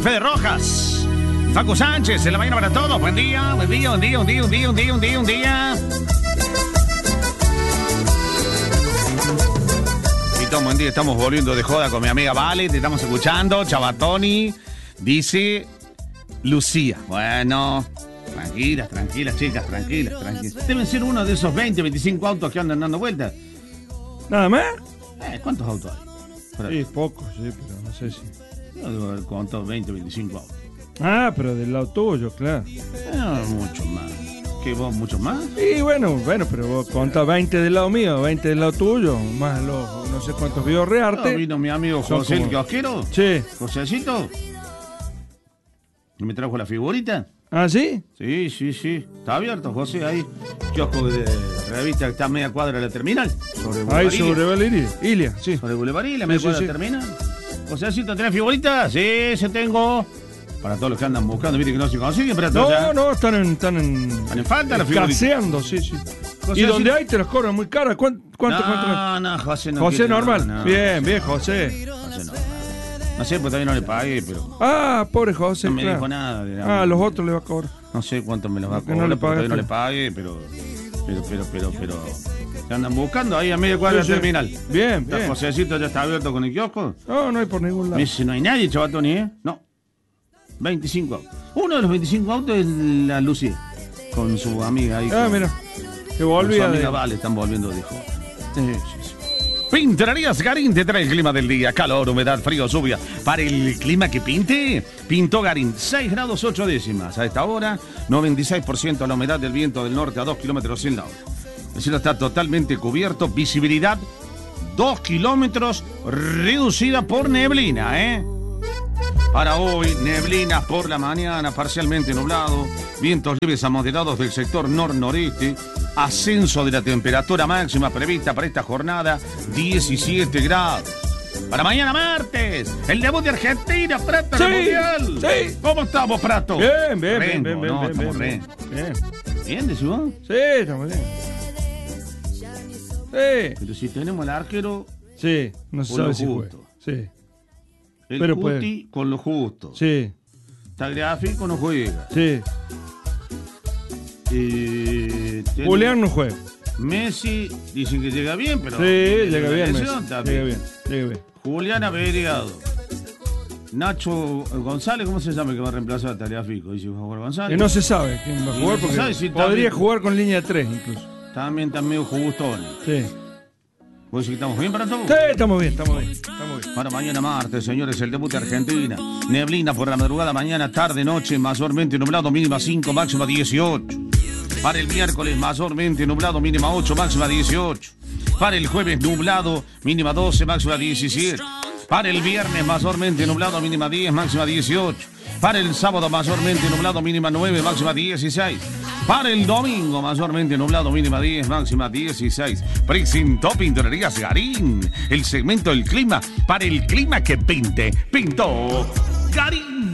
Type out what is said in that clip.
Fede Rojas, Facu Sánchez, en la mañana para todos. Buen día, buen día, un día. Buen día, estamos volviendo de joda con mi amiga Vale, te estamos escuchando. Chabatoni, dice Lucía. Bueno, tranquilas, chicas, tranquilas. Deben ser uno de esos 20, 25 autos que andan dando vueltas. ¿Nada más? ¿Cuántos autos hay? Sí, pocos, sí, pero no sé si... Yo debo haber contado 20, 25 autos. Ah, pero del lado tuyo, claro. No, mucho más. ¿Qué, vos, muchos más? Sí, bueno, pero vos contás 20 del lado mío, 20 del lado tuyo, más los no sé cuántos videos rearte. No, vino mi amigo José, el kiosquero. Sí. Josecito. ¿Y me trajo la figurita? ¿Ah, sí? Sí. Está abierto, José, ahí. Kiosco de revista que está a media cuadra de la terminal. Ahí sobre Boulevard Ilia, sí. Sobre Boulevard Ilia, media cuadra de la terminal. Josecito, ¿tenés figuritas? Sí, se tengo. Para todos los que andan buscando, viste que no se consiguen. Pero no, están en falta las figuritas. Caseando, sí. Y donde hay te los cobran muy caras. ¿Cuánto? No, José no. José normal. No. Bien, José. José normal. No sé, pues todavía no le pagué, pero... Ah, pobre José, no me dijo nada. A los otros le va a cobrar. No sé cuánto me los va a cobrar, porque todavía no le pagué, pero... ¿Se andan buscando ahí a media cuadra del terminal? Bien. Josecito ya está abierto con el kiosco. No hay por ningún lado. Me dice, no hay nadie, Chabatoni, ¿eh? No. 25 autos. Uno de los 25 autos es la Lucía, con su amiga ahí. Mira. Que volvía de... Vale, están volviendo de joda. Sí. Pinturerías Garín te trae el clima del día. Calor, humedad, frío, lluvia. Para el clima que pinte, pintó Garín. 6 grados 8 décimas. A esta hora, 96% la humedad del viento del norte a 2 kilómetros en la hora. El cielo está totalmente cubierto. Visibilidad 2 kilómetros reducida por neblina, Para hoy, neblinas por la mañana, parcialmente nublado, vientos leves a moderados del sector nor-noreste, ascenso de la temperatura máxima prevista para esta jornada, 17 grados. Para mañana martes, el debut de Argentina, Prato, en el Mundial. Sí. ¿Cómo estamos, Prato? Bien. ¿Bien, decís vos? Sí, estamos bien. Sí. Pero si tenemos el arquero... Sí, no se sabe si juega. Sí. El Cuti con lo justo. Sí. Tagliafico no juega. Sí. Julián no juega. Messi dicen que llega bien, pero... Sí, llega bien. Llega bien. Julián averiado. Nacho González, ¿cómo se llama el que va a reemplazar a Tagliafico? Dice que va a jugar González. No se sabe quién va a jugar, porque si podría jugar con línea de 3 incluso. También está medio jugustón. Sí. ¿Vos decís que estamos bien para todos? Sí, estamos bien. Para mañana martes, señores, el debut de Argentina. Neblina por la madrugada, mañana, tarde, noche, mayormente nublado, mínima 5, máxima 18. Para el miércoles, mayormente nublado, mínima 8, máxima 18. Para el jueves, nublado, mínima 12, máxima 17. Para el viernes, mayormente nublado, mínima 10, máxima 18. Para el sábado, mayormente nublado, mínima 9, máxima 16. Para el domingo, mayormente nublado, mínima 10, máxima 16. Presentó Pinturerías Garín, el segmento del clima para el clima que pinte. Pintó Garín.